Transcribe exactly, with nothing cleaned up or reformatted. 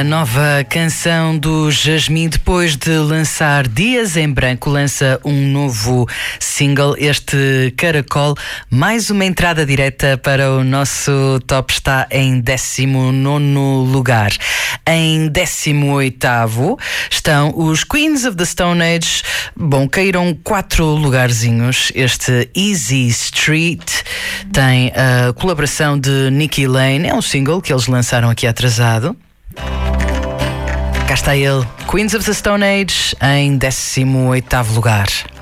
A nova canção do Jasmine, depois de lançar Dias em Branco, lança um novo single, este Caracol. Mais uma entrada direta para o nosso top, está em décimo nono lugar. Em décimo oitavo estão os Queens of the Stone Age. Bom, caíram quatro lugarzinhos. Este Easy Street tem a colaboração de Nikki Lane. É um single que eles lançaram aqui atrasado. Cá está ele, Queens of the Stone Age, em décimo oitavo lugar.